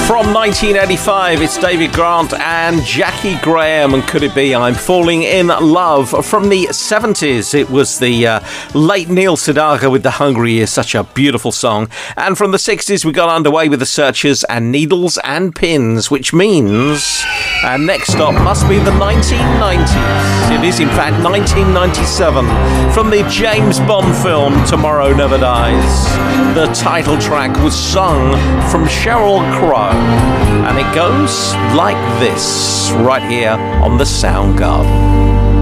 From 1985, it's David Grant and Jackie Graham, and Could It Be I'm Falling in Love. From the 70s, it was the late Neil Sedaka with The Hungry Is, such a beautiful song. And from the 60s, we got underway with The Searchers and Needles and Pins, which means our next stop must be the 1990s. It is, in fact, 1997. From the James Bond film Tomorrow Never Dies. The title track was sung from Sheryl Crow. And it goes like this, right here on the Soundgarden.